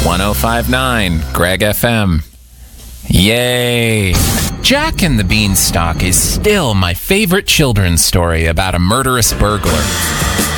1059 Greg FM. Yay! Jack and the Beanstalk is still my favorite children's story about a murderous burglar.